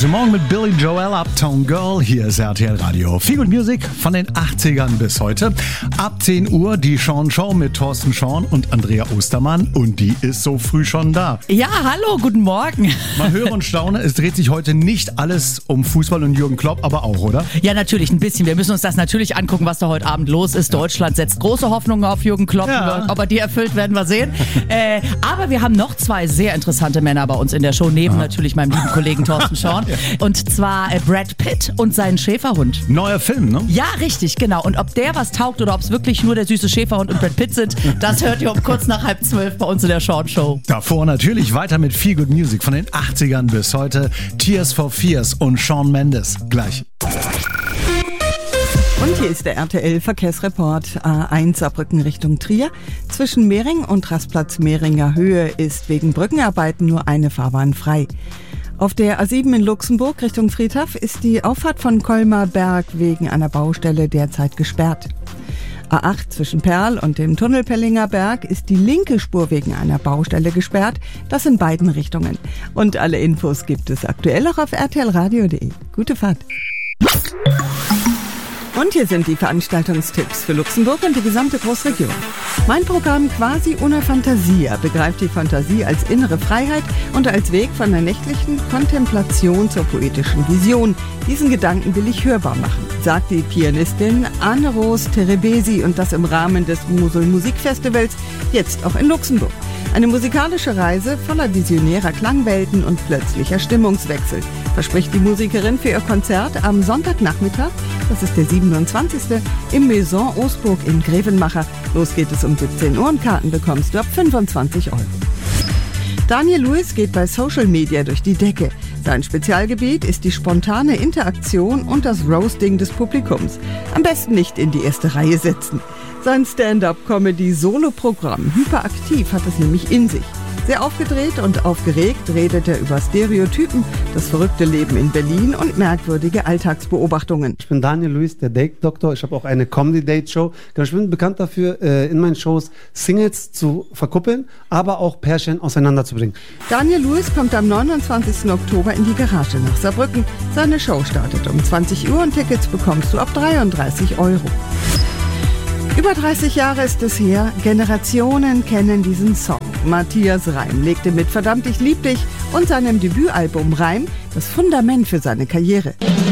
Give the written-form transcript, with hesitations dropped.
Heute Morgen mit Billy Joel, Uptown Girl. Hier ist RTL Radio. Viel Good Music von den 80ern bis heute. Ab 10 Uhr die Sean Show mit Thorsten Schorn und Andrea Ostermann. Und die ist so früh schon da. Ja, hallo, guten Morgen. Man höre und staune, es dreht sich heute nicht alles um Fußball und Jürgen Klopp, aber auch, oder? Ja, natürlich ein bisschen. Wir müssen uns das natürlich angucken, was da heute Abend los ist. Deutschland setzt große Hoffnungen auf Jürgen Klopp. Ja. Ob er die erfüllt, werden wir sehen. Aber wir haben noch zwei sehr interessante Männer bei uns in der Show, neben natürlich meinem lieben Kollegen Thorsten Schorn. Und zwar Brad Pitt und sein Schäferhund. Neuer Film, ne? Ja, richtig, genau. Und ob der was taugt oder ob es wirklich nur der süße Schäferhund und Brad Pitt sind, das hört ihr um kurz nach 11:30 bei uns in der Sean Show. Davor natürlich weiter mit Feel Good Music von den 80ern bis heute. Tears for Fears und Shawn Mendes. Gleich. Und hier ist der RTL-Verkehrsreport. A1 Saarbrücken Richtung Trier. Zwischen Mehring und Rastplatz Mehringer Höhe ist wegen Brückenarbeiten nur eine Fahrbahn frei. Auf der A7 in Luxemburg Richtung Friedhof ist die Auffahrt von Colmar Berg wegen einer Baustelle derzeit gesperrt. A8 zwischen Perl und dem Tunnel Pellinger Berg ist die linke Spur wegen einer Baustelle gesperrt. Das in beiden Richtungen. Und alle Infos gibt es aktuell auch auf rtlradio.de. Gute Fahrt. Und hier sind die Veranstaltungstipps für Luxemburg und die gesamte Großregion. Mein Programm Quasi una Fantasia begreift die Fantasie als innere Freiheit und als Weg von der nächtlichen Kontemplation zur poetischen Vision. Diesen Gedanken will ich hörbar machen, sagt die Pianistin Anne-Rose Terebesi, und das im Rahmen des Mosel Musikfestivals, jetzt auch in Luxemburg. Eine musikalische Reise voller visionärer Klangwelten und plötzlicher Stimmungswechsel, verspricht die Musikerin für ihr Konzert am Sonntagnachmittag, das ist der 27. im Maison Osburg in Grevenmacher. Los geht es um 17 Uhr und Karten bekommst du ab 25 €. Daniel Lewis geht bei Social Media durch die Decke. Sein Spezialgebiet ist die spontane Interaktion und das Roasting des Publikums. Am besten nicht in die erste Reihe setzen. Sein Stand-up-Comedy-Solo-Programm Hyperaktiv hat es nämlich in sich. Sehr aufgedreht und aufgeregt redet er über Stereotypen, das verrückte Leben in Berlin und merkwürdige Alltagsbeobachtungen. Ich bin Daniel Lewis, der Date-Doktor. Ich habe auch eine Comedy-Date-Show. Ich bin bekannt dafür, in meinen Shows Singles zu verkuppeln, aber auch Pärchen auseinanderzubringen. Daniel Lewis kommt am 29. Oktober in die Garage nach Saarbrücken. Seine Show startet um 20 Uhr und Tickets bekommst du ab 33 €. Über 30 Jahre ist es her, Generationen kennen diesen Song. Matthias Reim legte mit Verdammt, ich lieb dich und seinem Debütalbum Reim das Fundament für seine Karriere.